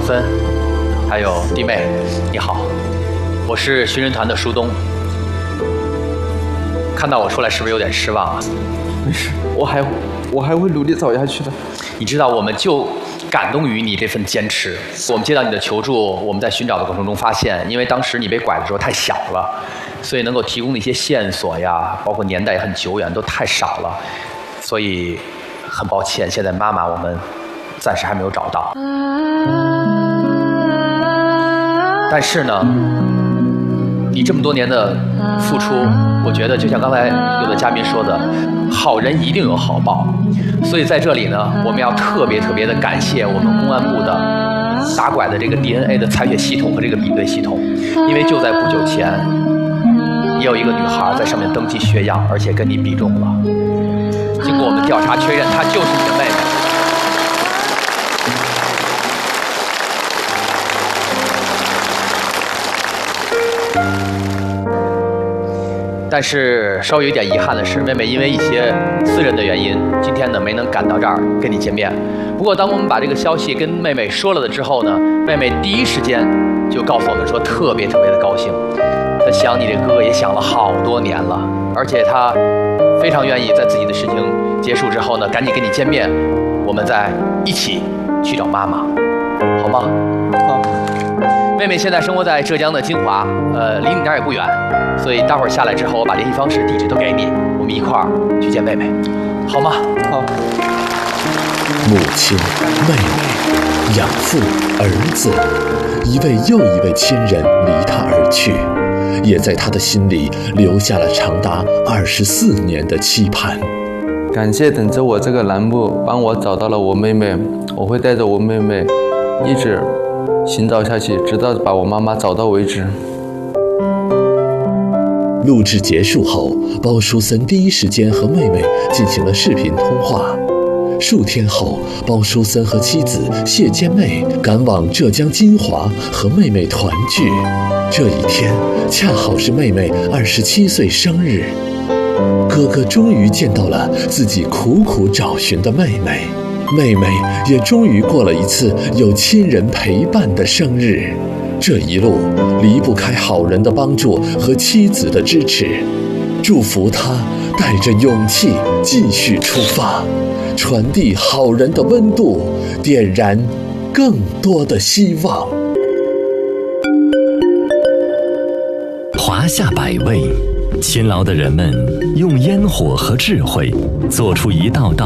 森，还有弟妹，你好，我是寻人团的舒东。看到我出来是不是有点失望啊？ 没事，我还会努力走下去的。 你知道，我们就感动于你这份坚持。我们接到你的求助，我们在寻找的过程中发现，因为当时你被拐的时候太小了，所以能够提供的一些线索呀，包括年代也很久远，都太少了，所以很抱歉，现在妈妈我们暂时还没有找到。但是呢，你这么多年的付出，我觉得就像刚才有的嘉宾说的，好人一定有好报。所以在这里呢，我们要特别的感谢我们公安部的打拐的这个 DNA 的采血系统和这个比对系统，因为就在不久前，也有一个女孩在上面登记血样，而且跟你比中了。经过我们调查确认，她就是你的妹妹。但是稍微有点遗憾的是，妹妹因为一些私人的原因，今天呢没能赶到这儿跟你见面。不过当我们把这个消息跟妹妹说了之后呢，妹妹第一时间就告诉我们说特别的高兴，她想你这哥哥也想了好多年了，而且她非常愿意在自己的事情结束之后呢，赶紧跟你见面，我们再一起去找妈妈，好吗？ 好。 妹妹现在生活在浙江的金华，离你那儿也不远，所以待会儿下来之后，我把联系方式、地址都给你，我们一块儿去见妹妹，好吗？ 好。 母亲、妹妹、养父、儿子，一位又一位亲人离他而去，也在他的心里留下了长达24年的期盼。 感谢等着我这个栏目帮我找到了我妹妹，我会带着我妹妹一直寻找下去，直到把我妈妈找到为止。 录制结束后，包淑森第一时间和妹妹进行了视频通话。数天后，包淑森和妻子谢坚妹赶往浙江金华和妹妹团聚。这一天恰好是妹妹27岁生日，哥哥终于见到了自己苦找寻的妹妹，妹妹也终于过了一次有亲人陪伴的生日。这一路离不开好人的帮助和妻子的支持，祝福他带着勇气继续出发，传递好人的温度，点燃更多的希望。 华夏百味，勤劳的人们用烟火和智慧做出一道道